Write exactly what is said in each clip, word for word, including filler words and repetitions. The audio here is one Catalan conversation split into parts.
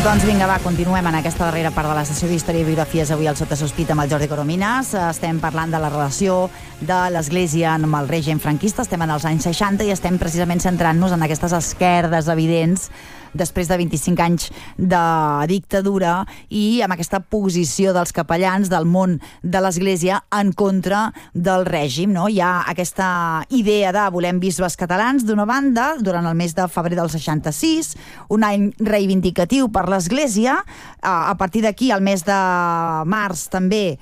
Doncs vinga, va, continuem en aquesta darrera part de la sessió d'Història i Biografies avui al Sota Sospita amb el Jordi Coromines. Estem parlant de la relació de l'Església amb el règim franquista. Estem en els anys seixanta i estem precisament centrant-nos en aquestes esquerdes evidents després de vint-i-cinc anys de dictadura i amb aquesta posició dels capellans del món de l'Església en contra del règim, no? Hi ha aquesta idea de volem bisbes catalans, d'una banda, durant el mes de febrer del seixanta-sis, un any reivindicatiu per l'Església. A partir d'aquí, al mes de març, també,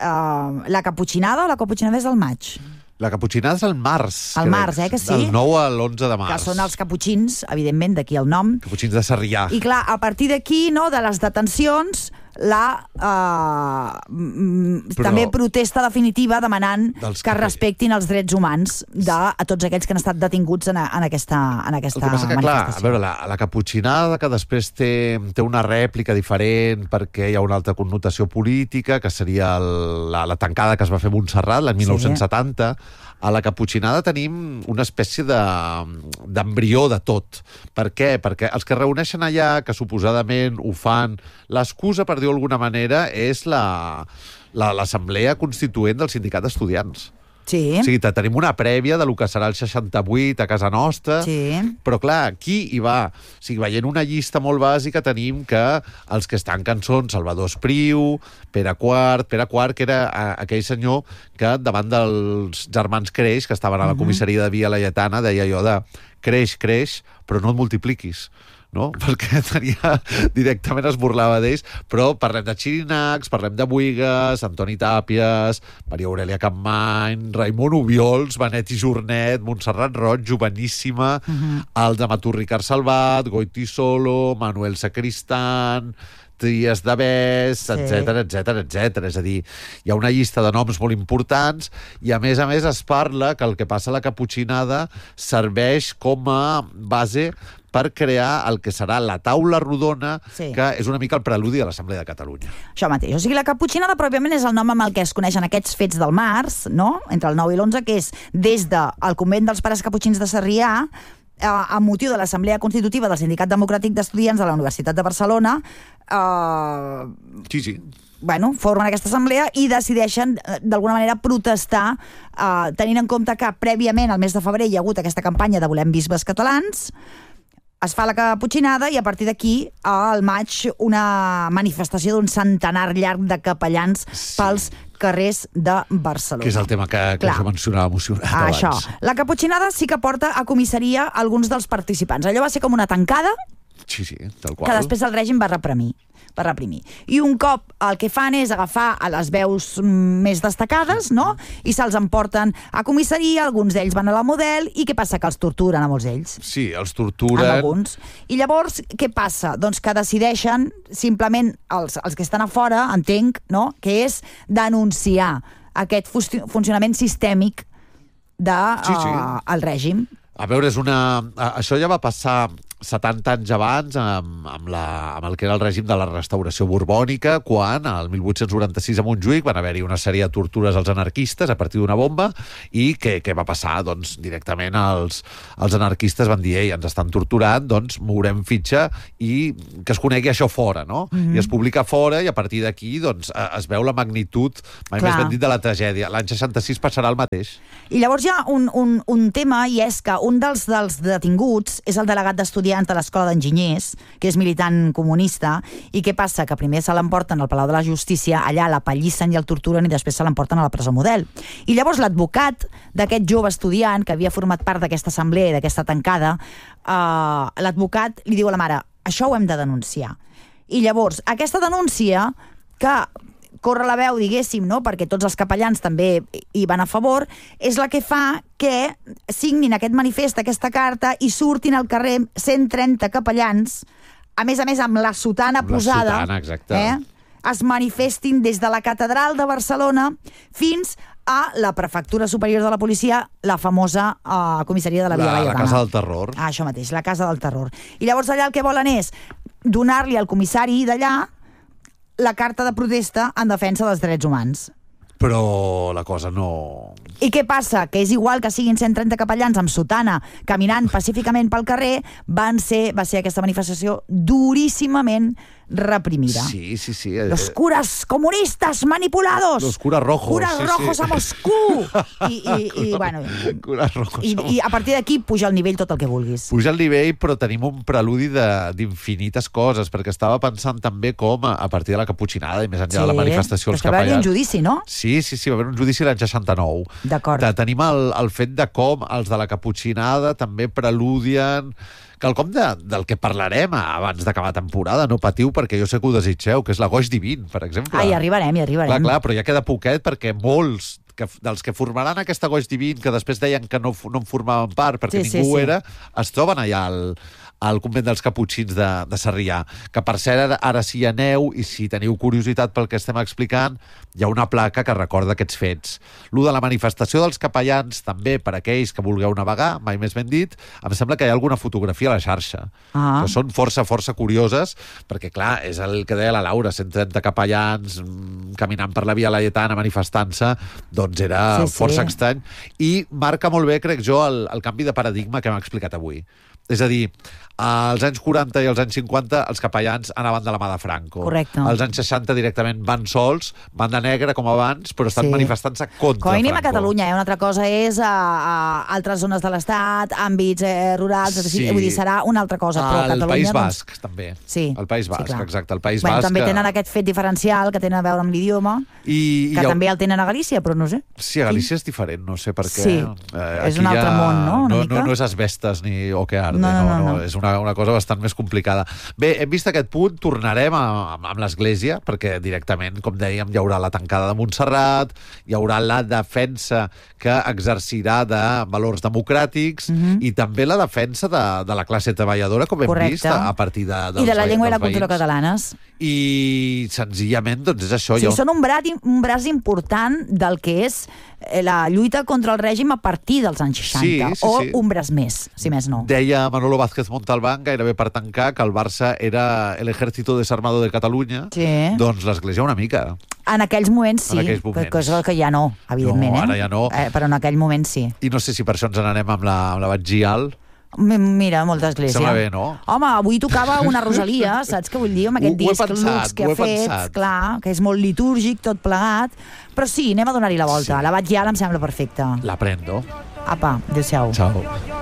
la caputxinada, o la caputxinada és al maig? La caputxinada és al març. Al març, eh, que sí? Del nou a l'onze de març. Que són els caputxins, evidentment, d'aquí el nom. Caputxins de Sarrià. I clar, a partir d'aquí, no, de les detencions, la uh, Però, també protesta definitiva demanant que, que respectin els drets humans de a tots aquells que han estat detinguts en, a, en aquesta, en aquesta el que passa que, manifestació. Clar, a veure, la, la caputxinada, que després té, té una rèplica diferent perquè hi ha una altra connotació política, que seria el, la, la tancada que es va fer a Montserrat l'any mil nou-cents setanta. Sí. A la caputxinada tenim una espècie d'embrió de, de tot. Per què? Perquè els que reuneixen allà, que suposadament ho fan, l'excusa, per dir-ho d'alguna manera, és l'assemblea la, la, constituent del sindicat d'estudiants. Sí. O sigui, tenim una prèvia de lo que serà el seixanta-vuit a casa nostra, sí. Però clar, aquí hi va. O sigui, veient una llista molt bàsica tenim que els que estan cançons, Salvador Espriu, Pere Quart, Pere Quart, que era aquell senyor que davant dels germans Creix, que estaven a la comissaria de Via Laietana, deia allò de creix, creix, però no et multipliquis. No? Perquè tenia, directament es burlava d'ells, però parlem de Xirinacs, parlem de Buigas, Antoni Tàpies, Maria Aurèlia Capmany, Raimon Obiols, Benet i Jornet, Montserrat Roig, joveníssima, uh-huh. el dramaturg Ricard Salvat, Goiti Solo, Manuel Sacristán, Trias de Bes, etcètera, etcètera, etcètera. És a dir, hi ha una llista de noms molt importants i, a més a més, es parla que el que passa a la caputxinada serveix com a base per crear el que serà la taula rodona, sí. Que és una mica el preludi de l'Assemblea de Catalunya. Això mateix. O sigui, la caputxinada pròpiament és el nom amb el que es coneixen aquests fets del març, no?, entre el nou i l'onze, que és des del convent dels pares caputxins de Sarrià, a motiu de l'Assemblea Constitutiva del Sindicat Democràtic d'Estudiants de la Universitat de Barcelona, eh... sí, sí. Bueno, formen aquesta assemblea i decideixen, d'alguna manera, protestar, eh, tenint en compte que prèviament, al mes de febrer, hi ha hagut aquesta campanya de Volem bisbes catalans, es fa la caputxinada i a partir d'aquí, al maig, una manifestació d'un centenar llarg de capellans sí. Pels carrers de Barcelona. Que és el tema que, que us mencionava emocionat abans. Això. La caputxinada sí que porta a comissaria alguns dels participants. Allò va ser com una tancada sí, sí, tal qual. Que després el règim va reprimir. va reprimir. I un cop el que fan és agafar a les veus més destacades, no?, i se'ls emporten a comissaria, alguns d'ells van a la Model, i què passa? Que els torturen a molts d'ells. Sí, els torturen. Amb alguns. I llavors, què passa? Doncs que decideixen, simplement, els, els que estan a fora, entenc, no?, que és denunciar aquest funcionament sistèmic del de, sí, sí. uh, el règim. A veure, és una... això ja va passar setanta anys abans amb, amb, la, amb el que era el règim de la restauració borbònica, quan, el mil vuit-cents noranta-sis a Montjuïc, van haver-hi una sèrie de tortures als anarquistes a partir d'una bomba, i què, què va passar? Doncs directament els, els anarquistes van dir, ei, ens estan torturant, doncs mourem fitxa i que es conegui això fora, no? Mm-hmm. I es publica fora, i a partir d'aquí doncs, es veu la magnitud, mai Clar. més ben dit, de la tragèdia. L'any seixanta-sis passarà el mateix. I llavors hi ha un, un, un tema, i és que un dels, dels detinguts és el delegat d'estudiants de l'Escola d'Enginyers, que és militant comunista, i què passa? Que primer se l'emporten al Palau de la Justícia, allà l'apallissen i el torturen, i després se l'emporten a la presó Model. I llavors l'advocat d'aquest jove estudiant, que havia format part d'aquesta assemblea i d'aquesta tancada, eh, l'advocat li diu a la mare, això ho hem de denunciar. I llavors, aquesta denúncia, que corre la veu, diguéssim, no?, perquè tots els capellans també hi van a favor, és la que fa que signin aquest manifest, aquesta carta, i surtin al carrer cent trenta capellans, a més a més amb la sotana amb posada, la sotana, exacte. Eh? Es manifestin des de la Catedral de Barcelona fins a la Prefectura Superior de la Policia, la famosa uh, comissaria de la Via Laietana. La Casa del Terror. Ah, això mateix, la Casa del Terror. I llavors allà el que volen és donar-li al comissari d'allà la carta de protesta en defensa dels drets humans. però la cosa no... I què passa? Que és igual que siguin cent trenta capellans amb sotana caminant pacíficament pel carrer, van ser, va ser aquesta manifestació duríssimament reprimida. Sí, sí, sí. Los curas comunistas manipulados. Los curas rojos. Curas sí, rojos sí. a Moscú. I, i, i, bueno, curas rojos. I, I a partir d'aquí puja el nivell tot el que vulguis. Puja el nivell, però tenim un preludi d'infinites coses, perquè estava pensant també com, a partir de la caputxinada i més enllà Sí, de la manifestació dels que va haver capellans... un judici, no? Sí, sí, sí, va haver un judici l'any seixanta-nou. D'acord. De, tenim el, el fet de com els de la caputxinada també preludien quelcom de, del que parlarem abans d'acabar temporada, no patiu, perquè jo sé que ho desitgeu, que és la Goix Divin, per exemple. Ah, hi arribarem, hi arribarem. Clar, clar, però ja queda poquet perquè molts que, dels que formaran aquesta Goix Divin, que després deien que no, no en formaven part perquè Sí, sí, ningú sí. era, es troben allà al, al convent dels Caputxins de, de Sarrià, que per cert ara, ara sí hi aneu, i si teniu curiositat pel que estem explicant, hi ha una placa que recorda aquests fets. Lo de la manifestació dels capellans, també per aquells que vulgueu navegar, mai més ben dit, em sembla que hi ha alguna fotografia a la xarxa, Ah. que són força, força curioses, perquè clar, és el que deia la Laura, cent trenta capellans mm, caminant per la Via Laietana manifestant-se, doncs era Sí, sí. força estrany, i marca molt bé, crec jo, el, el canvi de paradigma que hem explicat avui. És a dir, als anys quaranta i als anys cinquanta els capellans anaven de la mà de Franco. Correcte. Als anys seixanta directament van sols, van de negre com abans, però estan Sí. manifestant-se contra Com a mínim a Franco. Catalunya, eh? Una altra cosa és a, a altres zones de l'Estat, àmbits eh, rurals, Sí. vull dir, serà una altra cosa, però a El Catalunya... País doncs, Basc, també. Sí. El País Basc, sí, clar. exacte. El País bueno, Basc... també que- tenen aquest fet diferencial que tenen a veure amb l'idioma, I, i que hi ha- també el tenen a Galícia, però no sé. Sí, a Galícia és diferent, no sé per què. Sí. Eh, És aquí un altre ja món, no? Una no, mica? no, no és asbestes ni Okearde, No, no, no, no, no, no. no. És una, una cosa bastant més complicada. Bé, hem vist aquest punt, tornarem a, amb, amb l'Església, perquè directament, com dèiem, hi haurà la tancada de Montserrat, hi haurà la defensa que exercirà de valors democràtics Mhm. i també la defensa de, de la classe treballadora, com hem Correcte. vist, a, a partir de, dels I de la veïns- llengua i la dels cultura veïns. catalanes. I senzillament, doncs és això. Sí, hi ha un- són un braç, un braç important del que és eh, la lluita contra el règim a partir dels anys seixanta, Sí, sí, o sí. un braç més, si més no. Deia Manolo Vázquez Montalbán, gairebé per tancar, que el Barça era l'ejército desarmado de Catalunya. Sí. Doncs l'Església una mica. En aquells moments sí, En aquells moments. cosa que ja no, evidentment. No, eh? ara ja no. Eh, però en aquell moment sí. I no sé si per això ens n'anem amb la, amb la Batgial. M- Mira, molta església. Sembla bé, no? Home, avui tocava una Rosalia, saps què vull dir? Amb aquest Ho- ho he disc pensat, Lux que ho ha he fet, pensat. clar, que és molt litúrgic, tot plegat. Però sí, anem a donar-hi la volta. Sí. La Batgial em sembla perfecta. La prendo. Apa, adéu-siau. Ciao.